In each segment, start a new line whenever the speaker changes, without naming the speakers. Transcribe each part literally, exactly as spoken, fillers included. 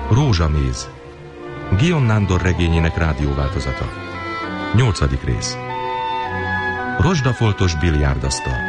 Rózsaméz. Guillaume Nándor regényének rádióváltozata. Nyolcadik rész. Rozsdafoltos biliárdasztal.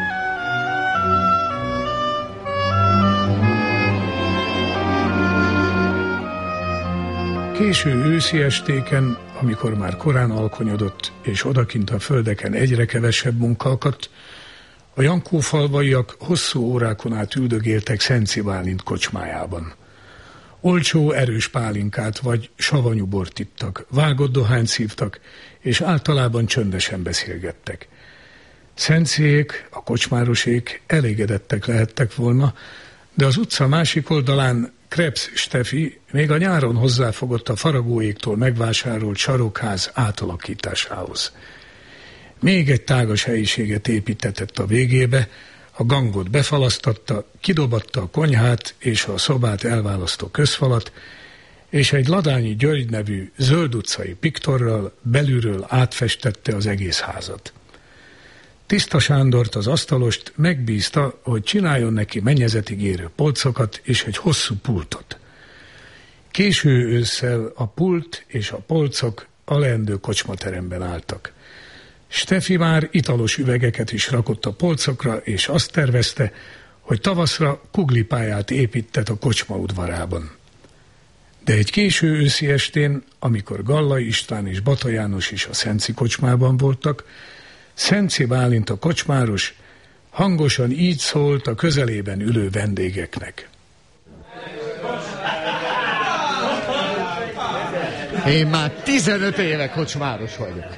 Késő őszi estéken, amikor már korán alkonyodott, és odakint a földeken egyre kevesebb munka akadt, a Jankófalvaiak hosszú órákon át üldögéltek Szenci Bálint kocsmájában. Olcsó, erős pálinkát vagy savanyú bort ittak, vágott dohányt szívtak, és általában csöndesen beszélgettek. Szenciék, a kocsmárosék elégedettek lehettek volna, de az utca másik oldalán Krebs Stefi még a nyáron hozzáfogott a faragóéktól megvásárolt sarokház átalakításához. Még egy tágas helyiséget építetett a végébe, a gangot befalasztatta, kidobatta a konyhát és a szobát elválasztó közfalat, és egy Ladányi György nevű zöld utcai piktorral belülről átfestette az egész házat. Tiszta Sándort, az asztalost megbízta, hogy csináljon neki mennyezetig érő polcokat és egy hosszú pultot. Késő ősszel a pult és a polcok a leendő kocsmateremben álltak. Stefi már italos üvegeket is rakott a polcokra, és azt tervezte, hogy tavaszra kuglipályát építtet a kocsma udvarában. De egy késő őszi estén, amikor Gallai István és Bata János is a Szenci kocsmában voltak, Szenci Bálint a kocsmáros hangosan így szólt a közelében ülő vendégeknek.
Én már tizenöt éve kocsmáros vagyok.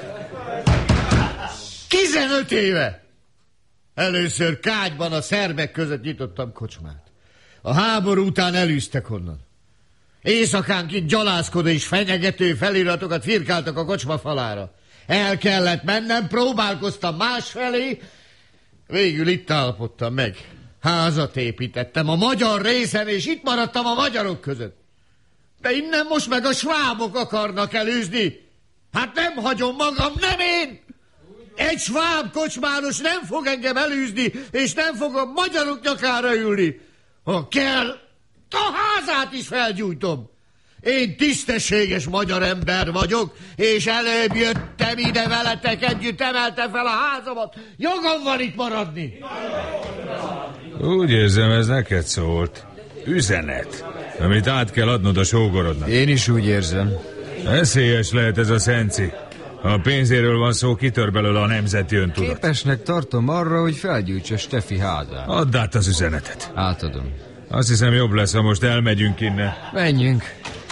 tizenöt éve! Először Kágyban a szerbek között nyitottam kocsmát. A háború után elűztek onnan. Éjszakánként gyalászkodó és fenyegető feliratokat firkáltak a kocsma falára. El kellett mennem, próbálkoztam másfelé, végül itt állapodtam meg. Házat építettem a magyar részen, és itt maradtam a magyarok között. De innen most meg a svábok akarnak elűzni. Hát nem hagyom magam, nem én! Egy sváb kocsmáros nem fog engem elűzni, és nem fog a magyarok nyakára ülni. Ha kell, a házát is felgyújtom. Én tisztességes magyar ember vagyok, és előbb jöttem ide veletek együtt, emeltem fel a házamat. Jogom van itt maradni.
Úgy érzem, ez neked szólt. Üzenet, amit át kell adnod a sógorodnak.
Én is úgy érzem.
Veszélyes lehet ez a Szenci. Ha a pénzéről van szó, kitör belőle a nemzeti öntudat.
Képesnek tartom arra, hogy felgyújtsa Stefi házát.
Add át az üzenetet.
Átadom.
Azt hiszem, jobb lesz, ha most elmegyünk innen.
Menjünk.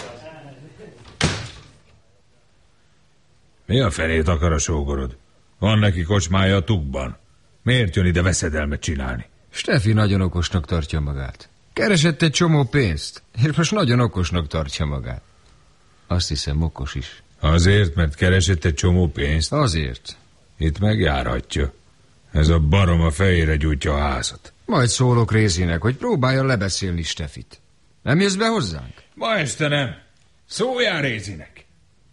Mi a fenét akar a sógorod? Van neki kocsmája a Tukban. Miért jön ide veszedelmet csinálni?
Stefi nagyon okosnak tartja magát. Keresett egy csomó pénzt, és most nagyon okosnak tartja magát. Azt hiszem, okos is.
Azért, mert keresett egy csomó pénzt?
Azért.
Itt megjárhatja. Ez a barom a fejére gyújtja a házat.
Majd szólok Rézinek, hogy próbálja lebeszélni Stefit. Nem jössz be hozzánk?
Ma este nem. Szóljál Rézinek.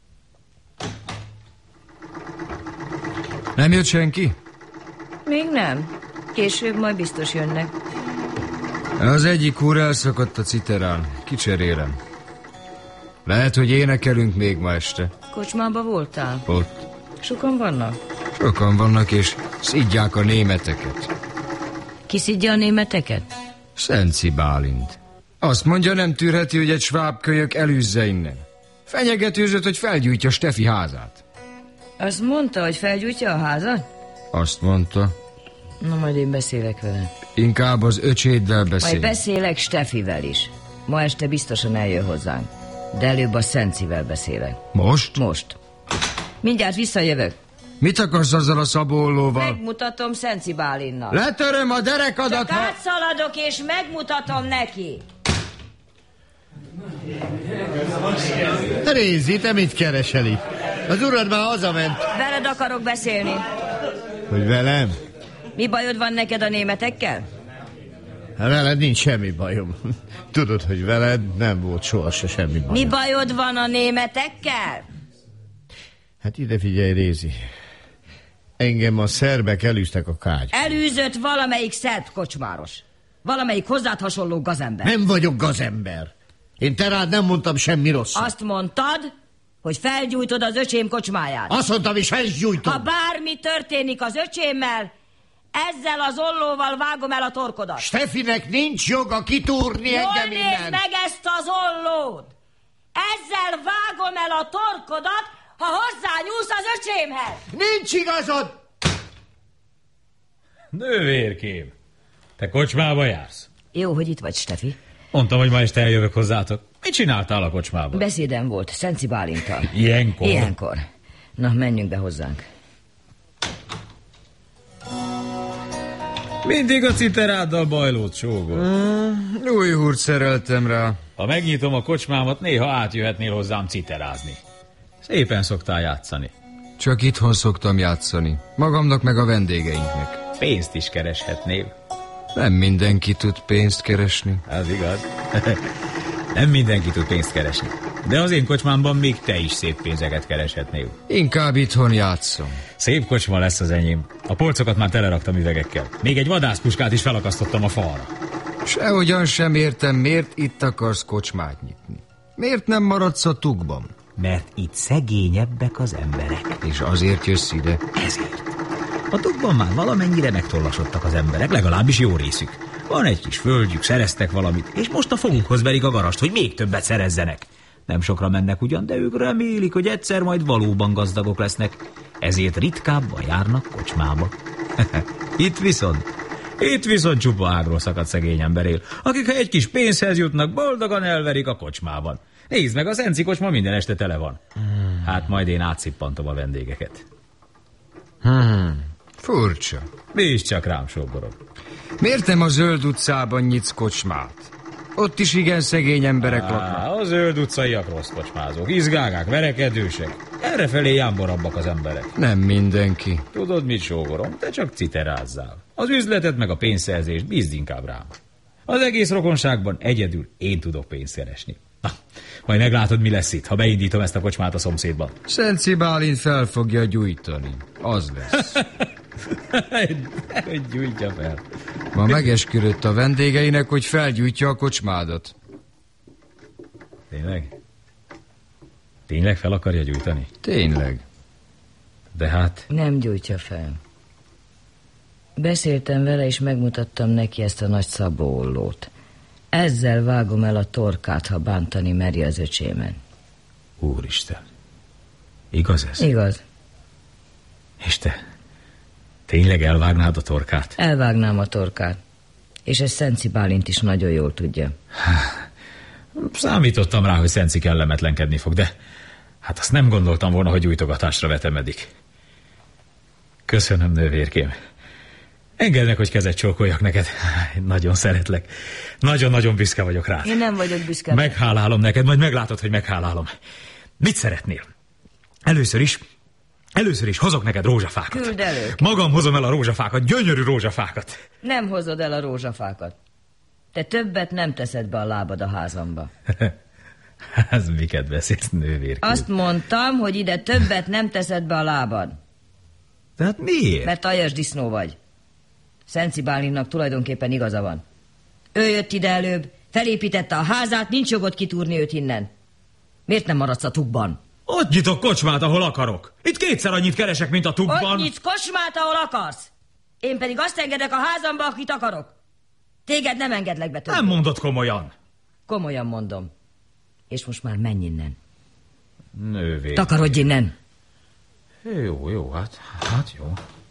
Nem jött senki?
Még nem. Később majd biztos jönnek.
Az egyik úr elszakadt a citerán. Kicserélem. Lehet, hogy énekelünk még ma este.
Kocsmában voltál?
Ott.
Sokan vannak?
Sokan vannak, és szidják a németeket.
Ki szidja a németeket?
Szenci Bálint. Azt mondja, nem tűrheti, hogy egy sváb kölyök elűzze innen. Fenyegetőzött, hogy felgyújtja Stefi házát.
Azt mondta, hogy felgyújtja a házat?
Azt mondta.
Na, majd én beszélek vele.
Inkább az öcséddel beszél.
Majd beszélek Stefivel is. Ma este biztosan eljön hozzánk. De előbb a Szencivel beszélek.
Most?
Most. Mindjárt visszajövök.
Mit akarsz azzal a szabóllóval?
Megmutatom Szenci Bálinnak.
Letöröm a derekadat,
Csak
ha...
átszaladok és megmutatom neki.
Rézi, te mit keresel itt? Az urad már hazament.
Veled akarok beszélni.
Hogy velem?
Mi bajod van neked a németekkel?
Hát veled nincs semmi bajom. Tudod, hogy veled nem volt sohasem semmi bajom.
Mi bajod van a németekkel?
Hát ide figyelj, Rézi. Engem a szerbek elűztek a Kágy.
Elűzött valamelyik szerb kocsmáros. Valamelyik hozzád hasonló gazember.
Nem vagyok gazember. Én te rád nem mondtam semmi rosszat.
Azt mondtad, hogy felgyújtod az öcsém kocsmáját.
Azt mondtam, és fel is gyújtom.
Ha bármi történik az öcsémmel, ezzel az ollóval vágom el a torkodat.
Stefinek nincs joga kitúrni
Jól
engem
nézd
innen.
meg ezt az ollót! Ezzel vágom el a torkodat, ha hozzányúlsz az öcsémhez!
Nincs igazad!
Nővérkém, te kocsmába jársz?
Jó, hogy itt vagy, Stefi.
Mondtam, hogy ma este eljövök hozzátok. Mit csináltál a kocsmában?
Beszédem volt, Szenci Bálinttal.
Ilyenkor?
Ilyenkor. Na, menjünk be hozzánk.
Mindig a citeráddal bajlót, sógor.
Mm, új húrt szereltem rá.
Ha megnyitom a kocsmámat, néha átjöhetnél hozzám citerázni. Szépen szoktál játszani.
Csak itthon szoktam játszani. Magamnak meg a vendégeinknek.
Pénzt is kereshetnél.
Nem mindenki tud pénzt keresni.
Az igaz. Nem mindenki tud pénzt keresni. De az én kocsmámban még te is szép pénzeket kereshetnél.
Inkább itthon játszom.
Szép kocsma lesz az enyém. A polcokat már teleraktam üvegekkel. Még egy vadászpuskát is felakasztottam a falra.
Sehogyan sem értem, miért itt akarsz kocsmát nyitni. Miért nem maradsz a tukban?
Mert itt szegényebbek az emberek.
És azért jössz ide?
Ezért. A tukban már valamennyire megtollasodtak az emberek, legalábbis jó részük. Van egy kis földjük, szereztek valamit, és most a fogukhoz verik a garast, hogy még többet szerezzenek. Nem sokra mennek ugyan, de ők remélik, hogy egyszer majd valóban gazdagok lesznek. Ezért ritkábban járnak kocsmába. Itt viszont, itt viszont csupa ágról szakadt szegény ember él, akik ha egy kis pénzhez jutnak, boldogan elverik a kocsmában. Nézd meg, a Szenci kocsma minden este tele van. Hát majd én átszippantom a vendégeket.
Hmm, furcsa.
Bízz csak rám, sógorom.
Miért nem a Zöld utcában nyitsz kocsmát? Ott is igen szegény emberek
Á,
laknak.
a Zöld utcaiak rossz kocsmázók, izgágák, verekedősek. Errefelé jámborabbak az emberek.
Nem mindenki.
Tudod mit, sógorom, te csak citerázzál. Az üzletet meg a pénzszerzést bízd inkább rám. Az egész rokonságban egyedül én tudok pénzt keresni. Na, majd meglátod, mi lesz itt, ha beindítom ezt a kocsmát a szomszédban.
Szenci Bálint fel fogja gyújtani. Az lesz.
Hogy gyújtja fel.
Ma megesküdött a vendégeinek, hogy felgyújtja a kocsmádat.
Tényleg? Tényleg fel akarja gyújtani?
Tényleg.
De hát...
Nem gyújtja fel. Beszéltem vele, és megmutattam neki ezt a nagy szabóollót. Ezzel vágom el a torkát, ha bántani meri az öcsémen.
Úristen. Igaz ez?
Igaz.
És te tényleg elvágnád a torkát?
Elvágnám a torkát. És ezt Szenci Bálint is nagyon jól tudja.
Számítottam rá, hogy Szenci kellemetlenkedni fog, de hát azt nem gondoltam volna, hogy gyújtogatásra vetemedik. Köszönöm, nővérkém. Engedd meg, hogy kezet csókoljak neked. Én nagyon szeretlek. Nagyon-nagyon büszke vagyok rád.
Én nem vagyok büszke.
Meghálálom neked, majd meglátod, hogy meghálálom. Mit szeretnél? Először is, először is hozok neked rózsafákat.
Küld elő.
Magam hozom el a rózsafákat, gyönyörű rózsafákat.
Nem hozod el a rózsafákat. Te többet nem teszed be a lábad a házamba.
Ez miket beszélsz, nővérkém?
Azt mondtam, hogy ide többet nem teszed be a lábad.
De hát miért?
Mert aljas disznó vagy. Szenci Bálintnak tulajdonképpen igaza van. Ő jött ide előbb, felépítette a házát, nincs jogod kitúrni őt innen. Miért nem maradsz a tukban?
Ott nyitok kocsmát, ahol akarok. Itt kétszer annyit keresek, mint a tukban.
Ott nyitsz kocsmát, ahol akarsz. Én pedig azt engedek a házamba, akit akarok. Téged nem engedlek be többé.
Nem mondod komolyan.
Komolyan mondom. És most már menj innen.
Nővér.
Takarodj innen.
Jó, jó, hát, hát jó.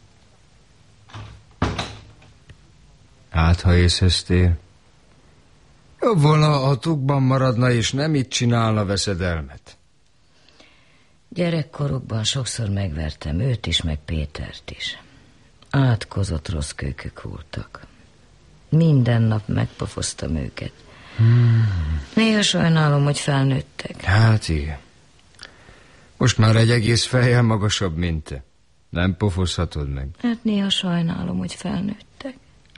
Hát, ha észeztél. Jobb volna, ha a tukban maradna, és nem itt csinálna veszedelmet.
Gyerekkorukban sokszor megvertem őt is, meg Pétert is. Átkozott rossz kőkök voltak. Minden nap megpofoztam őket. Hmm. Néha sajnálom, hogy felnőttek.
Hát igen. Most már egy egész fejjel magasabb, mint te. Nem pofozhatod meg.
Hát néha sajnálom, hogy felnőttek.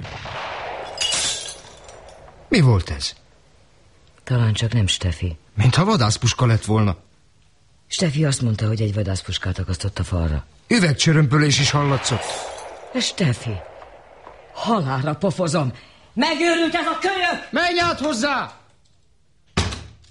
Mi volt ez?
Talán csak nem Stefi.
Mintha vadászpuska lett volna.
Stefi azt mondta, hogy egy vadászpuskát akasztott a falra.
Üvegcsörömpölés is hallatszott.
Stefi, halálra pofozom. Megőrült ez a kölyök!
Menj át hozzá!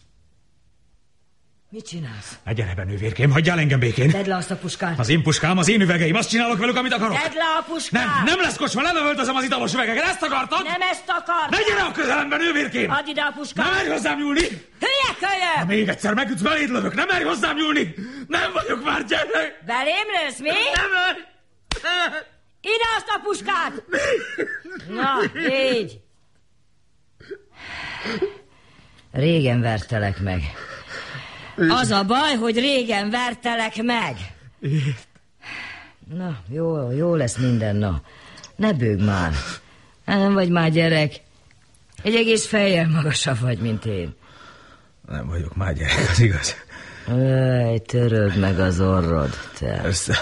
Mit csinálsz?
Ne gyere be, nővérkém, hagyjál engem békén.
Tedd le azt a puskát.
Az én puskám, az én üvegeim, azt csinálok velük, amit akarok.
Tedd le a puskát.
Nem, nem lesz kocsma, lelövöldözöm az italos üvegeket, ezt akartad?
Nem ezt akar.
Ne gyere a közelembe, nővérkém.
Add ide a puskát.
Nem merj hozzám nyúlni.
Hülye kölyök.
Ha még egyszer megütsz, beléd lövök, nem merj hozzám nyúlni. Nem vagyok már gyerek.
Belém lősz, mi?
Nem merj.
Ide azt a puskát. Na, így. Régen vertelek meg. Az a baj, hogy régen vertelek meg. Na, jó, jó lesz minden, na. Ne bőgj már. Nem vagy már gyerek. Egy egész fejjel magasabb vagy, mint én.
Nem vagyok már gyerek, az igaz.
Öj, töröd meg az orrod, te.
Össze.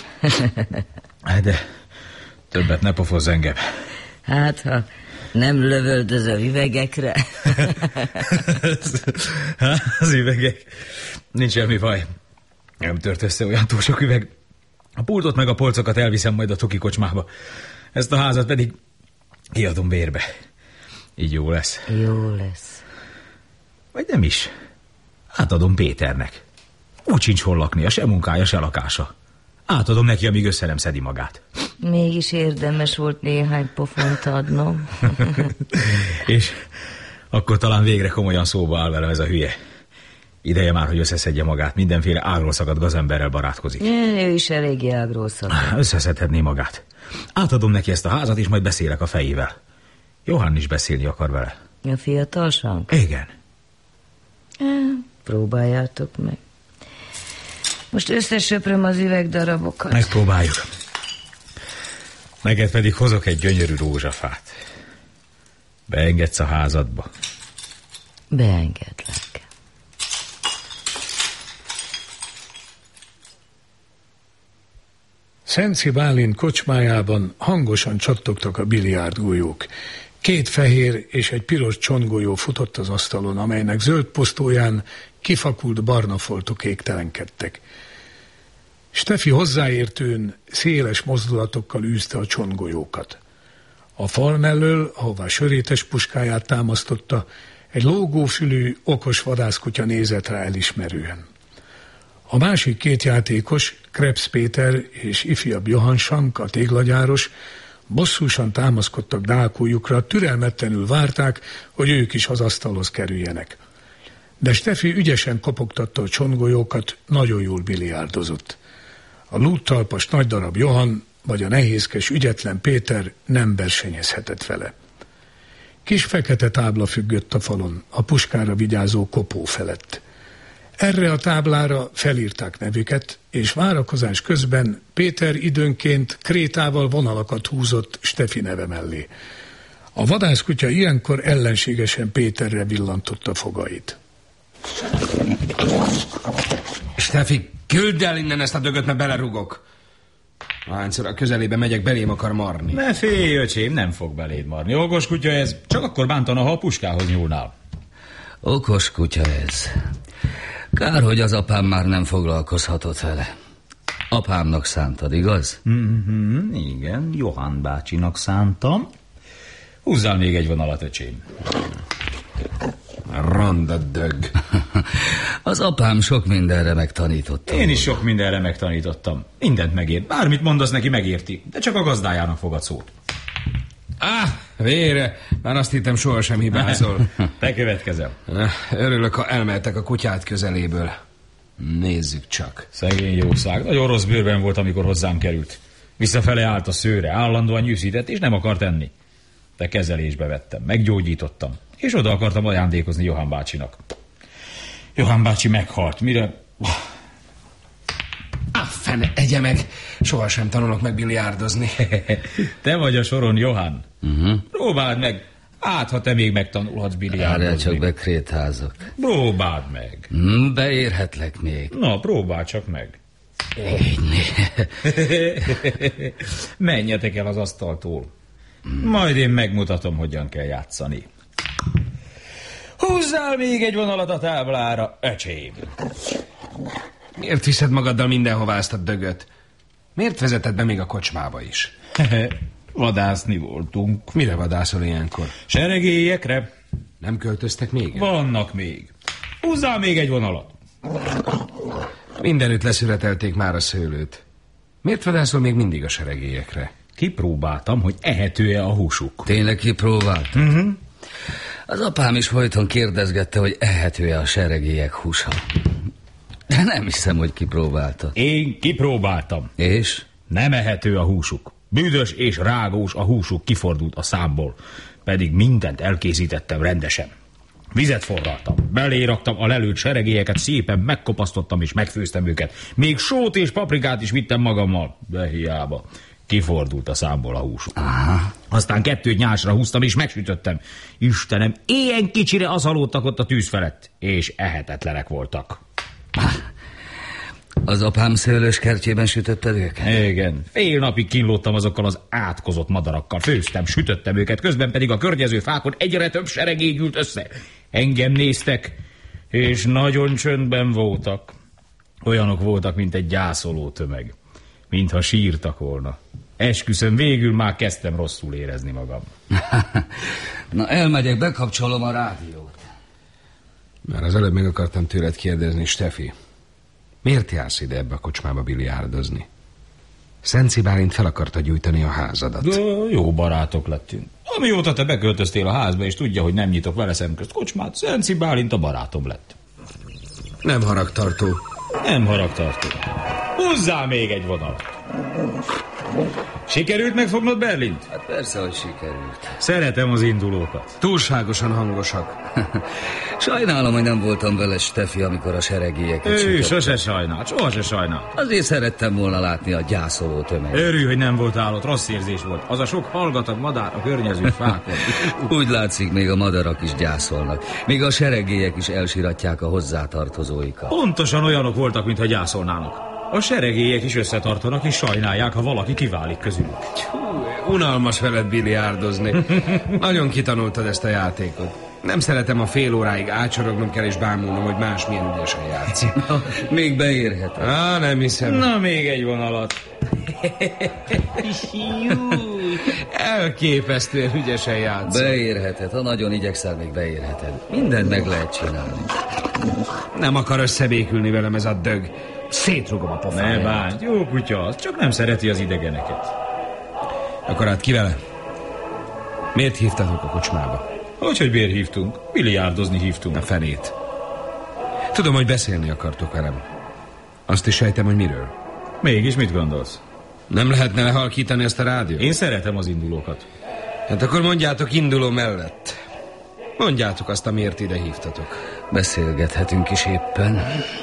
De többet ne pofozz engem.
Hát, ha nem lövöldöz a üvegekre.
Az üvegek. Nincs semmi baj. Nem tört össze olyan túl sok üveg. A pultot meg a polcokat elviszem majd a Tuki kocsmába. Ezt a házat pedig kiadom bérbe. Így jó lesz.
Jó lesz.
Vagy nem is. Átadom Péternek. Úgy sincs hol laknia, se munkája, se lakása. Átadom neki, amíg össze nem szedi magát.
Mégis érdemes volt néhány pofont adnom.
És akkor talán végre komolyan szóba áll velem ez a hülye. Ideje már, hogy összeszedje magát, mindenféle ágról szakadt gazemberrel barátkozik.
Ő is eléggé ágról szakadt.
Összeszedhetné magát. Átadom neki ezt a házat, és majd beszélek a fejével. Johann is beszélni akar vele.
A fiatal sank?
Igen.
Próbáljátok meg. Most összesöpröm az üvegdarabokat.
Megpróbáljuk. Neked pedig hozok egy gyönyörű rózsafát. Beengedsz a házadba?
Beengedlek.
Szenci Bálint kocsmájában hangosan csattogtak a biliárdgolyók. Két fehér és egy piros csontgolyó futott az asztalon, amelynek zöld posztóján kifakult barna foltok égtelenkedtek. Steffi hozzáértőn széles mozdulatokkal űzte a csontgolyókat. A fal mellől, ahová sörétes puskáját támasztotta, egy lógófülű, okos vadászkutya nézett rá elismerően. A másik két játékos, Krebs Péter és ifjabb Johann Sank, a téglagyáros, bosszúsan támaszkodtak dálkójukra, türelmetlenül várták, hogy ők is az asztalhoz kerüljenek. De Steffi ügyesen kopogtatta a csontgolyókat, nagyon jól biliárdozott. A lúttalpas nagy darab Johann vagy a nehézkes, ügyetlen Péter nem versenyezhetett vele. Kis fekete tábla függött a falon, a puskára vigyázó kopó felett. Erre a táblára felírták nevüket, és várakozás közben Péter időnként krétával vonalakat húzott Steffi neve mellé. A vadászkutya ilyenkor ellenségesen Péterre villantotta fogait.
Steffi, küldd el innen ezt a dögöt, mert belerugok. Ahányszor a közelébe megyek, belém akar marni.
Ne félj, öcsém, nem fog beléd marni. Okos kutya ez, csak akkor bántana, ha a puskához nyúlnál.
Okos kutya ez. Kár, hogy az apám már nem foglalkozhatott vele. Apámnak szántad, igaz?
Mm-hmm, igen, Johann bácsinak szántam. Húzzál még egy vonalat, öcsém.
Ronda dög.
Az apám sok mindenre megtanította.
Én is sok mindenre megtanítottam. Mindent megért. Bármit mondasz neki, megérti. De csak a gazdájának fogad szót.
Ah, vére, már azt hittem, sohasem hibázol.
Te következel.
Örülök, ha elmeltek a kutyát közeléből. Nézzük csak.
Szegény jószág. Nagyon rossz bőrben volt, amikor hozzám került. Visszafele állt a szőre, állandóan nyűszített, és nem akart enni. De kezelésbe vettem, meggyógyítottam, és oda akartam ajándékozni Johann bácsinak. Johann bácsi meghalt, mire...
Ah, fene, egye meg! Sohasem tanulok meg biliárdozni.
Te vagy a soron, Johann.
Uh-huh.
Próbáld meg. Hát, ha te még megtanulhatsz biliárdozni.
Erre csak be krétházak.
Próbáld meg.
Beérhetlek még.
Na, próbáld csak meg.
Égyni.
Menjetek el az asztaltól. Majd én megmutatom, hogyan kell játszani. Húzzál még egy vonalat a táblára, öcsém.
Miért viszed magaddal mindenhová ezt a dögöt? Miért vezeted be még a kocsmába is?
Vadászni voltunk.
Mire vadászol ilyenkor?
Seregélyekre.
Nem költöztek még?
Vannak még. Húzzál még egy vonalat.
Mindenütt leszületelték már a szőlőt. Miért vadászol még mindig a seregélyekre?
Kipróbáltam, hogy ehető-e a húsuk.
Tényleg kipróbáltad?
Uh-huh.
Az apám is folyton kérdezgette, hogy ehető-e a seregélyek húsa. De nem hiszem, hogy kipróbálta.
Én kipróbáltam.
És?
Nem ehető a húsuk. Büdös és rágós a húsuk, kifordult a számból. Pedig mindent elkészítettem rendesen. Vizet forraltam, belé raktam a lelőtt seregélyeket, szépen megkopasztottam és megfőztem őket. Még sót és paprikát is vittem magammal, de hiába. Kifordult a számból a húsuk.
Aha.
Aztán kettőt nyásra húztam és megsütöttem. Istenem, ilyen kicsire azalódtak ott a tűz felett, és ehetetlenek voltak.
Az apám szőlős kertjében sütötted őket?
Igen, fél napig kínlódtam azokkal az átkozott madarakkal. Főztem, sütöttem őket, közben pedig a környező fákon egyre több seregély gyűlt össze. Engem néztek, és nagyon csöndben voltak. Olyanok voltak, mint egy gyászoló tömeg. Mintha sírtak volna. Esküszöm, végül már kezdtem rosszul érezni magam.
Na, elmegyek, bekapcsolom a rádiót.
Már az előbb meg akartam tőled kérdezni, Stefi. Miért jársz ide ebbe a kocsmába biliárdozni? Szenci Bálint fel akarta gyújtani a házadat.
De jó barátok lettünk. Amióta te beköltöztél a házba, és tudja, hogy nem nyitok vele szemközt kocsmát, Szenci Bálint a barátom lett.
Nem haragtartó.
Nem haragtartó. Húzzál még egy vonalat. Sikerült megfognod Berlint?
Hát persze, hogy sikerült.
Szeretem az indulókat.
Túlságosan hangosak.
Sajnálom, hogy nem voltam vele, Stefi, amikor a seregélyeket
Ő
sütöttem.
sose sajnált, soha se sajnált.
Azért szerettem volna látni a gyászoló tömeget.
Örülj, hogy nem voltál ott, rossz érzés volt. Az a sok hallgatag madár a környező fákon.
Úgy látszik, még a madarak is gyászolnak. Még a seregélyek is elsiratják a hozzátartozóikat.
Pontosan olyanok voltak, mintha gyászolnának. A seregélyek is összetartanak, és sajnálják, ha valaki kiválik közülük.
Unalmas veled biliárdozni. Nagyon kitanultad ezt a játékot. Nem szeretem, a fél óráig ácsorognom kell és bámulnom, hogy más milyen ügyesen játszik.
Még beérhetem.
Á, nem hiszem.
Na, még egy vonalat.
Elképesztően ügyesen játszol.
Beérheted, ha nagyon igyekszel, még beérheted. Mindent meg lehet csinálni.
Nem akar összebékülni velem ez a dög. Szétrugom a pofáját.
Ne bánt, jó kutya az, csak nem szereti az idegeneket.
Akkor hát ki vele? Miért hívtatok a kocsmába?
Hogyhogy miért hívtunk? Biliárdozni hívtunk.
A fenét. Tudom, hogy beszélni akartok velem. Azt is sejtem, hogy miről.
Mégis mit gondolsz?
Nem lehetne lehalkítani ezt a rádiót?
Én szeretem az indulókat.
Hát akkor mondjátok induló mellett. Mondjátok azt, amiért ide hívtatok.
Beszélgethetünk is éppen.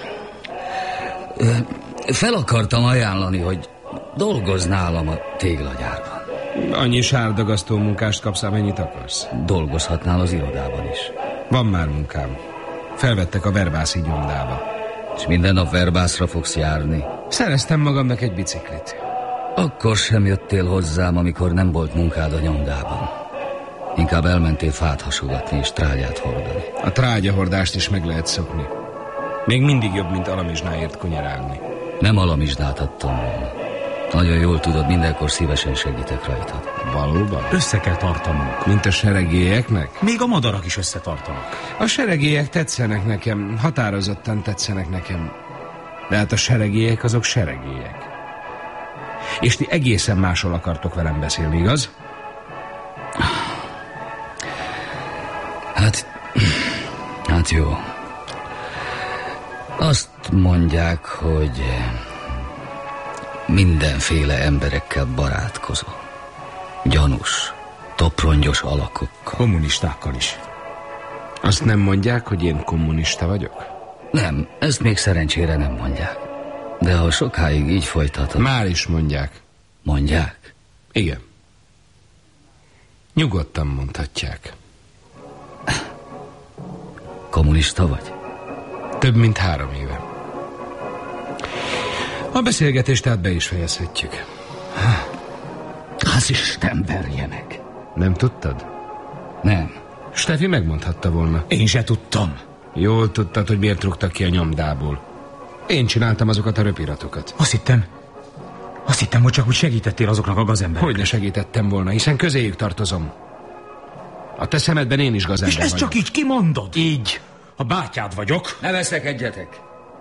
Fel akartam ajánlani, hogy dolgozz nálam a téglagyárban.
Annyi sárdagasztó munkást kapsz, amennyit akarsz.
Dolgozhatnál az irodában is.
Van már munkám. Felvettek a verbászi nyomdába.
És minden nap verbászra fogsz járni.
Szereztem magamnak egy biciklit.
Akkor sem jöttél hozzám, amikor nem volt munkád a nyomdában. Inkább elmentél fát hasogatni és trágyát hordani.
A trágyahordást is meg lehet szokni. Még mindig jobb, mint alamizsnáért kunyerálni.
Nem alamizsnát adtam volna. Nagyon jól tudod, mindenkor szívesen segítek rajtad.
Valóban?
Össze kell tartanunk.
Mint a seregélyeknek?
Még a madarak is összetartanak.
A seregélyek tetszenek nekem, határozottan tetszenek nekem. De hát a seregélyek azok seregélyek. És ti egészen másról akartok velem beszélni, igaz?
Hát, hát jó. Azt mondják, hogy mindenféle emberekkel barátkozol. Gyanús, toprongyos alakokkal.
Kommunistákkal is.
Azt nem mondják, hogy én kommunista vagyok?
Nem, ezt még szerencsére nem mondják. De ha sokáig így folytatod...
Már is mondják.
Mondják?
Igen. Nyugodtan mondhatják.
Kommunista vagy?
Több mint három éve. A beszélgetést tehát be is fejezhetjük.
Az Isten verje meg.
Nem tudtad?
Nem.
Stefi megmondhatta volna.
Én se tudtam.
Jól tudtad, hogy miért rúgtak ki a nyomdából. Én csináltam azokat a röpiratokat.
Azt hittem, azt hittem, hogy csak úgy segítettél azoknak a gazembereknek.
Hogy ne segítettem volna, hiszen közéjük tartozom. A te szemedben én is gazember
És ezt
vagyok.
csak így kimondod? Így. A bátyád vagyok.
Ne veszekedjetek.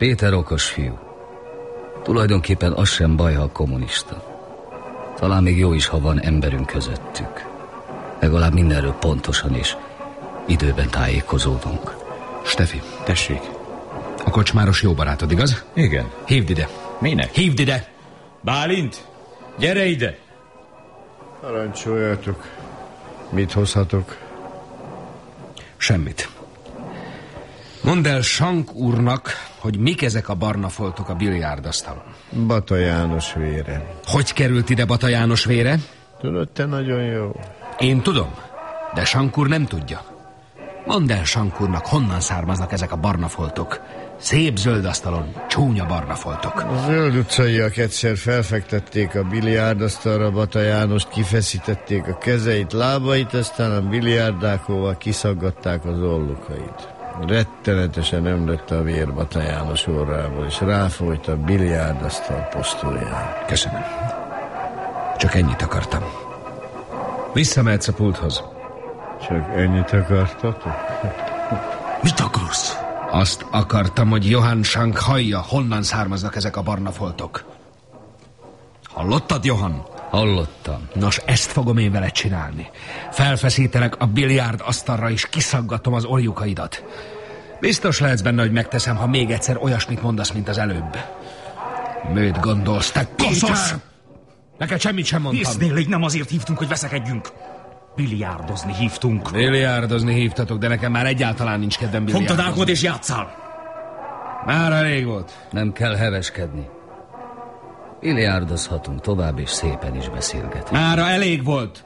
Péter okos fiú. Tulajdonképpen az sem baj, ha kommunista. Talán még jó is, ha van emberünk közöttük. Legalább mindenről pontosan és időben tájékozódunk.
Stefi, tessék. A kocsmáros jó barátod, igaz?
Igen.
Hívd ide.
Minek?
Hívd ide!
Bálint, gyere ide!
Parancsoljatok. Mit hozhatok?
Semmit. Mondd el Sank úrnak, hogy mik ezek a barna foltok a biliárdasztalon.
Bata János vére.
Hogy került ide Bata János vére?
Tudod, te nagyon jó.
Én tudom, de Sank úr nem tudja. Mondd el Sank úrnak, honnan származnak ezek a barna foltok. Szép zöld asztalon, csúnya barna foltok.
A zöld utcaiak egyszer felfektették a biliárdasztalra, Bata Jánost kifeszítették a kezeit, lábait, aztán a biliárdákóval kiszaggatták az ollukait. Rettenetesen ömlött a vér Bata János orrából, és ráfolyt a biliárdasztal posztoljára.
Köszönöm. Csak ennyit akartam. Visszamehetsz a pulthoz.
Csak ennyit akartatok?
Mit akarsz? Azt akartam, hogy Johann Sank hallja, honnan származnak ezek a barna foltok. Hallottad, Johann?
Hallottam.
Nos, ezt fogom én veled csinálni. Felfeszítelek a biliárd asztalra, és kiszaggatom az orjukaidat. Biztos lehetsz benne, hogy megteszem, ha még egyszer olyasmit mondasz, mint az előbb. Mőt gondolsz, te koszos! Neked semmit sem mondtam.
Hisznél, nem azért hívtunk, hogy veszekedjünk. Biliárdozni hívtunk.
Biliárdozni hívtatok, de nekem már egyáltalán nincs kedvem biliárdozni.
Fogtad ákod és játszál.
Már elég volt.
Nem kell heveskedni. Biliárdozhatunk tovább, és szépen is beszélgetni.
Mára elég volt.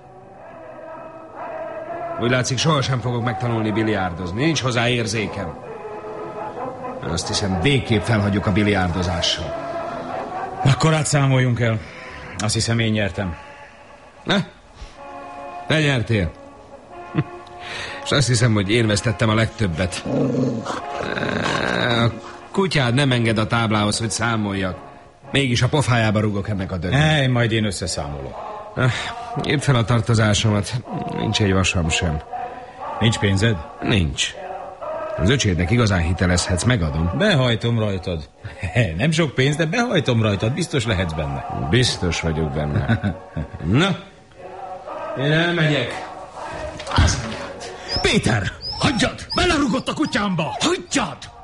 Úgy látszik, sohasem fogok megtanulni biliárdozni. Nincs hozzá érzékem. Azt hiszem, végképp felhagyjuk a biliárdozással.
Akkor átszámoljunk el. Azt hiszem, én nyertem.
Ne? Te nyertél. És azt hiszem, hogy én vesztettem a legtöbbet. A kutyád nem enged a táblához, hogy számoljak. Mégis a pofájába rúgok ennek a dögnek.
Hey, majd én összeszámolok.
Épp fel a tartozásomat. Nincs egy vasam sem.
Nincs pénzed?
Nincs. Az öcsédnek igazán hitelezhetsz, megadom.
Behajtom rajtad. Nem sok pénz, de behajtom rajtad, biztos lehetsz benne.
Biztos vagyok benne. Na, én elmegyek.
Péter! Hagyjad! Belerugott a kutyámba! Hagyjad!